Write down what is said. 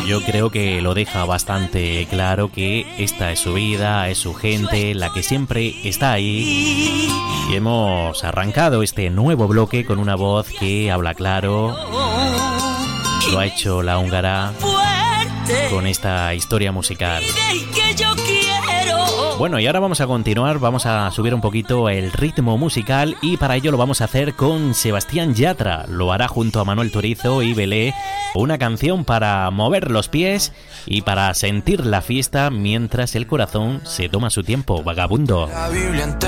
yo creo que lo deja bastante claro que esta es su vida, es su gente, la que siempre está ahí. Y hemos arrancado este nuevo bloque con una voz que habla claro. Lo ha hecho la húngara con esta historia musical. Bueno, y ahora vamos a continuar, vamos a subir un poquito el ritmo musical y para ello lo vamos a hacer con Sebastián Yatra. Lo hará junto a Manuel Turizo y Belé, una canción para mover los pies y para sentir la fiesta mientras el corazón se toma su tiempo. Vagabundo. La Biblia entera